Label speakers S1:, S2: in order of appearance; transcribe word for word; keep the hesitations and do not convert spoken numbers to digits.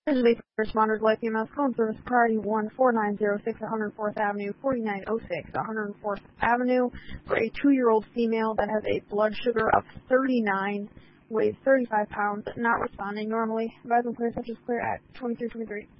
S1: Base responders like E M S phone service priority one four nine zero six one oh fourth Avenue, forty-nine oh six one oh fourth Avenue for a two-year-old female that has a blood sugar of thirty-nine, weighs thirty-five pounds, not responding normally. Advise when clear, such as clear at twenty-three twenty-three.